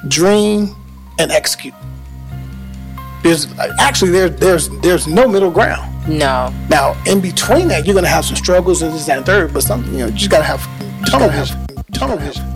dream, and execute. There's no middle ground. No. Now, in between that, you're gonna have some struggles and this, that, and third. But something, you just gotta have tunnel vision.